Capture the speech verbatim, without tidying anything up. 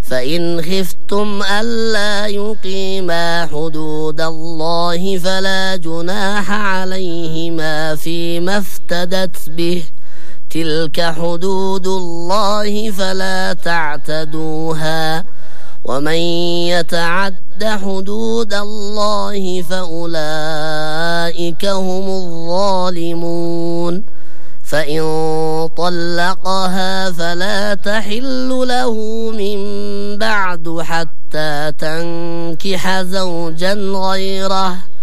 فإن خفتم ألا يقيما حدود الله فلا جناح عليهما فيما افتدت به، تلك حدود الله فلا تعتدوها، ومن يتعد حدود الله فأولئك هم الظالمون. فإن طلقها فلا تحل له من بعد حتى تنكح زوجا غيره،